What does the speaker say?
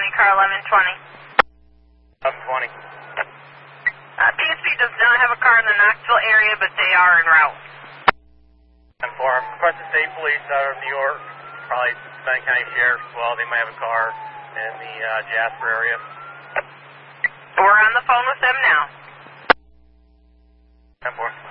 car 1120. 1120. PSP does not have a car in the Knoxville area, but they are en route. 10-4. Requested State Police out of New York, probably Benton County Sheriff as well. They might have a car in the Jasper area. We're on the phone with them now. 10-4.